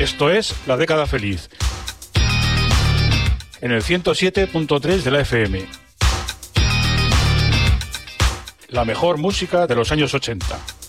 Esto es La Década Feliz, en el 107.3 de la FM. La mejor música de los años 80.